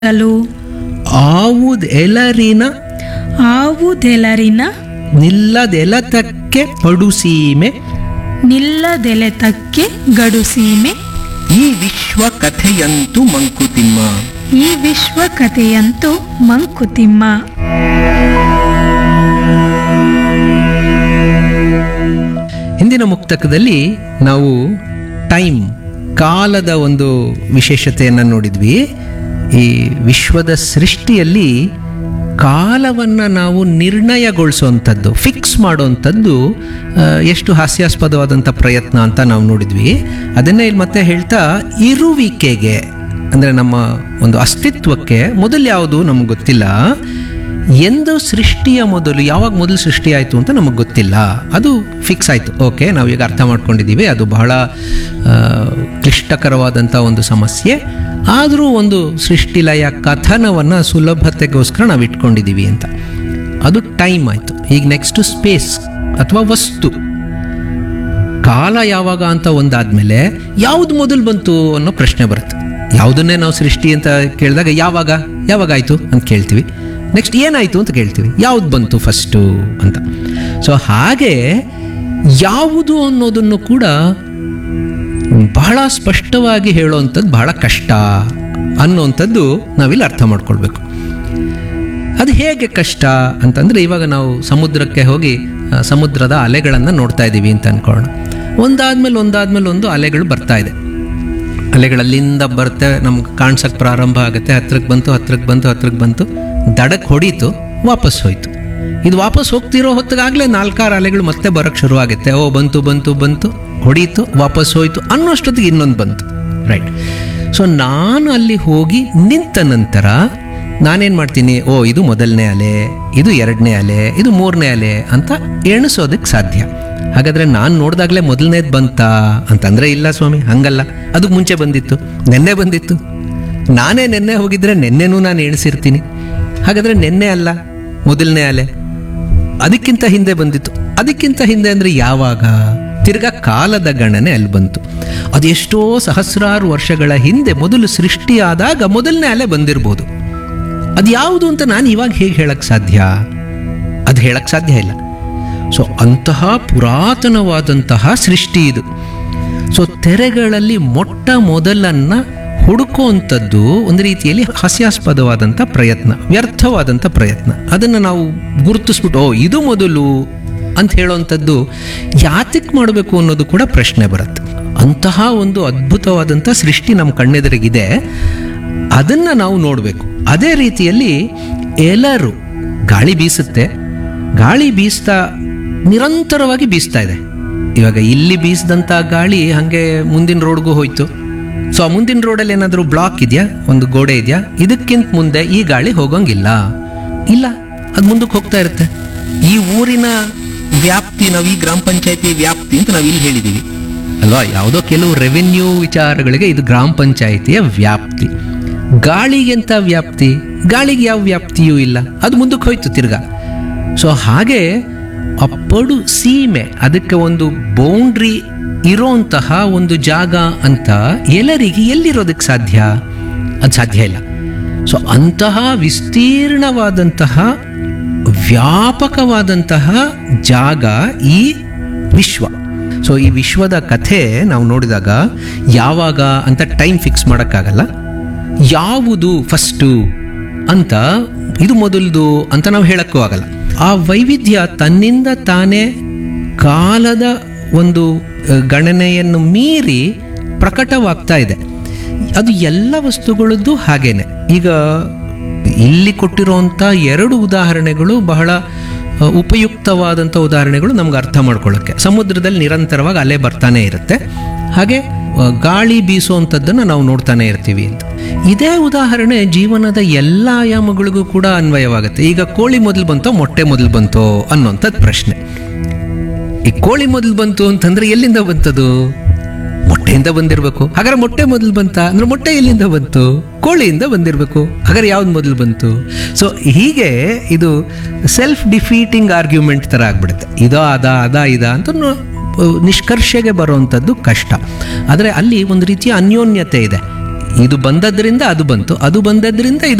ಲು ಆವುದೆಲರಿನ ಆವುದೆಲರಿನ ನಿಲ್ಲದೆಲತಕ್ಕೆ ಪಡುಸೀಮೆ ನಿಲ್ಲದೆಲೆತಕ್ಕೆ ಗಡುಸೀಮೆ ಈ ವಿಶ್ವ ಕಥೆಯಂತೂ ಮಂಕುತಿಮ್ಮ. ಈ ವಿಶ್ವ ಕಥೆಯಂತೂ ಮಂಕುತಿಮ್ಮ. ಹಿಂದಿನ ಮುಕ್ತಕದಲ್ಲಿ ನಾವು ಟೈಮ್ ಕಾಲದ ಒಂದು ವಿಶೇಷತೆಯನ್ನು ನೋಡಿದ್ವಿ. ಈ ವಿಶ್ವದ ಸೃಷ್ಟಿಯಲ್ಲಿ ಕಾಲವನ್ನು ನಾವು ನಿರ್ಣಯಗೊಳಿಸುವಂಥದ್ದು, ಫಿಕ್ಸ್ ಮಾಡುವಂಥದ್ದು ಎಷ್ಟು ಹಾಸ್ಯಾಸ್ಪದವಾದಂಥ ಪ್ರಯತ್ನ ಅಂತ ನಾವು ನೋಡಿದ್ವಿ. ಅದನ್ನೇ ಇಲ್ಲಿ ಮತ್ತೆ ಹೇಳ್ತಾ, ಇರುವಿಕೆಗೆ ಅಂದರೆ ನಮ್ಮ ಒಂದು ಅಸ್ತಿತ್ವಕ್ಕೆ ಮೊದಲು ಯಾವುದು ನಮಗೆ ಗೊತ್ತಿಲ್ಲ. ಎಂದು ಸೃಷ್ಟಿಯ ಮೊದಲು, ಯಾವಾಗ ಮೊದಲು ಸೃಷ್ಟಿ ಆಯಿತು ಅಂತ ನಮಗೆ ಗೊತ್ತಿಲ್ಲ. ಅದು ಫಿಕ್ಸ್ ಆಯಿತು. ಓಕೆ, ನಾವೀಗ ಅರ್ಥ ಮಾಡ್ಕೊಂಡಿದ್ದೀವಿ. ಅದು ಬಹಳ ಕ್ಲಿಷ್ಟಕರವಾದಂಥ ಒಂದು ಸಮಸ್ಯೆ. ಆದರೂ ಒಂದು ಸೃಷ್ಟಿಲಯ ಕಥನವನ್ನು ಸುಲಭತೆಗೋಸ್ಕರ ನಾವು ಇಟ್ಕೊಂಡಿದ್ದೀವಿ ಅಂತ. ಅದು ಟೈಮ್ ಆಯಿತು. ಈಗ ನೆಕ್ಸ್ಟು ಸ್ಪೇಸ್ ಅಥವಾ ವಸ್ತು. ಕಾಲ ಯಾವಾಗ ಅಂತ ಒಂದಾದ್ಮೇಲೆ ಯಾವುದು ಮೊದಲು ಬಂತು ಅನ್ನೋ ಪ್ರಶ್ನೆ ಬರುತ್ತೆ. ಯಾವುದನ್ನೇ ನಾವು ಸೃಷ್ಟಿ ಅಂತ ಕೇಳಿದಾಗ ಯಾವಾಗ ಆಯಿತು ಅಂತ ಕೇಳ್ತೀವಿ. ನೆಕ್ಸ್ಟ್ ಏನಾಯಿತು ಅಂತ ಕೇಳ್ತೀವಿ. ಯಾವುದು ಬಂತು ಫಸ್ಟು ಅಂತ. ಸೊ ಹಾಗೆ ಯಾವುದು ಅನ್ನೋದನ್ನು ಕೂಡ ಬಹಳ ಸ್ಪಷ್ಟವಾಗಿ ಹೇಳುವಂಥದ್ದು ಬಹಳ ಕಷ್ಟ ಅನ್ನುವಂಥದ್ದು ನಾವಿಲ್ಲಿ ಅರ್ಥ ಮಾಡ್ಕೊಳ್ಬೇಕು. ಅದು ಹೇಗೆ ಕಷ್ಟ ಅಂತಂದರೆ, ಇವಾಗ ನಾವು ಸಮುದ್ರಕ್ಕೆ ಹೋಗಿ ಸಮುದ್ರದ ಅಲೆಗಳನ್ನು ನೋಡ್ತಾ ಇದ್ದೀವಿ ಅಂತ ಅಂದ್ಕೊಳ್ಳೋಣ. ಒಂದಾದ್ಮೇಲೆ ಒಂದು ಅಲೆಗಳು ಬರ್ತಾ ಇದೆ. ಅಲೆಗಳಲ್ಲಿಂದ ಬರುತ್ತೆ, ನಮ್ಗೆ ಕಾಣಿಸೋಕ್ಕೆ ಪ್ರಾರಂಭ ಆಗುತ್ತೆ. ಹತ್ರಕ್ಕೆ ಬಂತು, ದಡಕ್ಕೆ ಹೊಡೀತು, ವಾಪಸ್ ಹೋಯ್ತು. ಇದು ವಾಪಸ್ ಹೋಗ್ತಿರೋ ಹೊತ್ತಿಗಾಗಲೇ 4-6 ಅಲೆಗಳು ಮತ್ತೆ ಬರೋಕ್ಕೆ ಶುರುವಾಗುತ್ತೆ. ಓ ಬಂತು ಹೊಡೀತು, ವಾಪಸ್ ಹೋಯ್ತು ಅನ್ನೋಷ್ಟೊತ್ತಿಗೆ ಇನ್ನೊಂದು ಬಂತು. ರೈಟ್. ಸೊ ನಾನು ಅಲ್ಲಿ ಹೋಗಿ ನಿಂತ ನಂತರ ನಾನೇನು ಮಾಡ್ತೀನಿ, ಓ ಇದು ಮೊದಲನೇ ಅಲೆ, ಇದು 2ನೇ ಅಲೆ, ಇದು 3ನೇ ಅಲೆ ಅಂತ ಎಣಿಸೋದಕ್ಕೆ ಸಾಧ್ಯ. ಹಾಗಾದರೆ ನಾನು ನೋಡಿದಾಗಲೇ ಮೊದಲನೇದು ಬಂತಾ ಅಂತಂದರೆ ಇಲ್ಲ ಸ್ವಾಮಿ, ಹಂಗಲ್ಲ. ಅದಕ್ಕೆ ಮುಂಚೆ ಬಂದಿತ್ತು, ನೆನ್ನೆ ಬಂದಿತ್ತು. ನಾನೇ ನೆನ್ನೆ ಹೋಗಿದ್ರೆ ನೆನ್ನೆನೂ ನಾನು ಎಣಿಸಿರ್ತೀನಿ. ಹಾಗಾದರೆ ನೆನ್ನೆ ಅಲ್ಲ ಮೊದಲನೇ ಅಲೆ, ಅದಕ್ಕಿಂತ ಹಿಂದೆ ಬಂದಿತ್ತು. ಅದಕ್ಕಿಂತ ಹಿಂದೆ ಅಂದರೆ ಯಾವಾಗ? ತಿರ್ಗಾ ಕಾಲದ ಗಣನೆ ಅಲ್ಲಿ ಬಂತು. ಅದೆಷ್ಟೋ ಸಹಸ್ರಾರು ವರ್ಷಗಳ ಹಿಂದೆ ಮೊದಲು ಸೃಷ್ಟಿಯಾದಾಗ ಮೊದಲನೇ ಅಲೆ ಬಂದಿರ್ಬೋದು. ಅದು ಯಾವುದು ಅಂತ ನಾನು ಇವಾಗ ಹೇಗೆ ಹೇಳಕ್ಕೆ ಸಾಧ್ಯ? ಅದು ಹೇಳಕ್ಕೆ ಸಾಧ್ಯ ಇಲ್ಲ. ಸೊ ಅಂತಹ ಪುರಾತನವಾದಂತಹ ಸೃಷ್ಟಿ ಇದು. ಸೊ ತೆರೆಗಳಲ್ಲಿ ಮೊಟ್ಟ ಮೊದಲನ್ನು ಹುಡುಕುವಂಥದ್ದು ಒಂದು ರೀತಿಯಲ್ಲಿ ಹಾಸ್ಯಾಸ್ಪದವಾದಂಥ ಪ್ರಯತ್ನ, ವ್ಯರ್ಥವಾದಂಥ ಪ್ರಯತ್ನ. ಅದನ್ನು ನಾವು ಗುರುತಿಸ್ಬಿಟ್ಟು ಓ ಇದು ಮೊದಲು ಅಂತ ಹೇಳೋವಂಥದ್ದು ಯಾತಕ್ಕೆ ಮಾಡಬೇಕು ಅನ್ನೋದು ಕೂಡ ಪ್ರಶ್ನೆ ಬರುತ್ತೆ. ಅಂತಹ ಒಂದು ಅದ್ಭುತವಾದಂಥ ಸೃಷ್ಟಿ ನಮ್ಮ ಕಣ್ಣೆದುರಿಗಿದೆ, ಅದನ್ನು ನಾವು ನೋಡಬೇಕು. ಅದೇ ರೀತಿಯಲ್ಲಿ ಎಲ್ಲರೂ ಗಾಳಿ ಬೀಸುತ್ತೆ, ಗಾಳಿ ಬೀಸ್ತಾ ನಿರಂತರವಾಗಿ ಬೀಸ್ತಾ ಇದೆ. ಇವಾಗ ಇಲ್ಲಿ ಬೀಸಿದಂಥ ಗಾಳಿ ಹಾಗೆ ಮುಂದಿನ ರೋಡ್ಗೂ ಹೋಯ್ತು. ಸೊ ಆ ಮುಂದಿನ ರೋಡಲ್ಲಿ ಏನಾದರೂ ಬ್ಲಾಕ್ ಇದೆಯಾ, ಒಂದು ಗೋಡೆ ಇದೆಯಾ? ಇದಕ್ಕಿಂತ ಮುಂದೆ ಈ ಗಾಳಿ ಹೋಗೋಂಗಿಲ್ಲ, ಇಲ್ಲ, ಅದು ಮುಂದಕ್ಕೆ ಹೋಗ್ತಾ ಇರುತ್ತೆ. ಈ ಊರಿನ ವ್ಯಾಪ್ತಿ, ನಾವು ಈ ಗ್ರಾಮ ಪಂಚಾಯತಿ ವ್ಯಾಪ್ತಿ ಅಂತ ನಾವು ಇಲ್ಲಿ ಹೇಳಿದ್ದೀವಿ ಅಲ್ವಾ? ಯಾವುದೋ ಕೆಲವು ರೆವೆನ್ಯೂ ವಿಚಾರಗಳಿಗೆ ಇದು ಗ್ರಾಮ ಪಂಚಾಯಿತಿಯ ವ್ಯಾಪ್ತಿ. ಗಾಳಿಗೆಂತ ವ್ಯಾಪ್ತಿ? ಗಾಳಿಗೆ ಯಾವ ವ್ಯಾಪ್ತಿಯೂ ಇಲ್ಲ, ಅದು ಮುಂದಕ್ಕೆ ಹೋಯ್ತು ತಿರ್ಗಾ. ಸೊ ಹಾಗೆ ಅಪ್ಪಡು ಸೀಮೆ, ಅದಕ್ಕೆ ಒಂದು ಬೌಂಡ್ರಿ ಇರೋಂತಹ ಒಂದು ಜಾಗ ಅಂತ ಎಲ್ಲರಿಗೆ ಎಲ್ಲಿರೋದಕ್ಕೆ ಸಾಧ್ಯ? ಅದು ಸಾಧ್ಯ ಇಲ್ಲ. ಸೊ ಅಂತಹ ವಿಸ್ತೀರ್ಣವಾದಂತಹ ವ್ಯಾಪಕವಾದಂತಹ ಜಾಗ ಈ ವಿಶ್ವ. ಸೊ ಈ ವಿಶ್ವದ ಕಥೆ ನಾವು ನೋಡಿದಾಗ ಯಾವಾಗ ಅಂತ ಟೈಮ್ ಫಿಕ್ಸ್ ಮಾಡೋಕ್ಕಾಗಲ್ಲ. ಯಾವುದು ಫಸ್ಟು ಅಂತ, ಇದು ಮೊದಲದು ಅಂತ ನಾವು ಹೇಳಕ್ಕೂ ಆಗಲ್ಲ. ಆ ವೈವಿಧ್ಯ ತನ್ನಿಂದ ತಾನೇ ಕಾಲದ ಒಂದು ಗಣನೆಯನ್ನು ಮೀರಿ ಪ್ರಕಟವಾಗ್ತಾ ಇದೆ. ಅದು ಎಲ್ಲ ವಸ್ತುಗಳದ್ದು ಹಾಗೇನೆ. ಈಗ ಇಲ್ಲಿ ಕೊಟ್ಟಿರುವಂಥ 2 ಉದಾಹರಣೆಗಳು ಬಹಳ ಉಪಯುಕ್ತವಾದಂಥ ಉದಾಹರಣೆಗಳು ನಮ್ಗೆ ಅರ್ಥ ಮಾಡ್ಕೊಳ್ಳೋಕ್ಕೆ. ಸಮುದ್ರದಲ್ಲಿ ನಿರಂತರವಾಗಿ ಅಲೆ ಬರ್ತಾನೆ ಇರುತ್ತೆ, ಹಾಗೆ ಗಾಳಿ ಬೀಸುವಂಥದ್ದನ್ನು ನಾವು ನೋಡ್ತಾನೆ ಇರ್ತೀವಿ ಅಂತ. ಇದೇ ಉದಾಹರಣೆ ಜೀವನದ ಎಲ್ಲ ಆಯಾಮಗಳಿಗೂ ಕೂಡ ಅನ್ವಯವಾಗುತ್ತೆ. ಈಗ ಕೋಳಿ ಮೊದಲು ಬಂತೋ ಮೊಟ್ಟೆ ಮೊದಲು ಬಂತೋ ಅನ್ನೋಂಥದ್ದು ಪ್ರಶ್ನೆ. ಈ ಕೋಳಿ ಮೊದಲು ಬಂತು ಅಂತಂದ್ರೆ ಎಲ್ಲಿಂದ ಬಂತದು? ಮೊಟ್ಟೆಯಿಂದ ಬಂದಿರಬೇಕು. ಹಾಗಾದ್ರೆ ಮೊಟ್ಟೆ ಮೊದಲು ಬಂತ ಅಂದ್ರೆ ಮೊಟ್ಟೆ ಎಲ್ಲಿಂದ ಬಂತು? ಕೋಳಿಯಿಂದ ಬಂದಿರಬೇಕು. ಹಾಗಾದ್ರೆ ಯಾವ್ದು ಮೊದಲು ಬಂತು? ಸೊ ಹೀಗೆ ಇದು ಸೆಲ್ಫ್ ಡಿಫೀಟಿಂಗ್ ಆರ್ಗ್ಯುಮೆಂಟ್ ಥರ ಆಗ್ಬಿಡುತ್ತೆ. ಇದ ಅಂತ ನಿಷ್ಕರ್ಷೆಗೆ ಬರುವಂಥದ್ದು ಕಷ್ಟ. ಆದರೆ ಅಲ್ಲಿ ಒಂದು ರೀತಿಯ ಅನ್ಯೋನ್ಯತೆ ಇದೆ. ಇದು ಬಂದದ್ರಿಂದ ಅದು ಬಂತು, ಅದು ಬಂದದ್ರಿಂದ ಇದು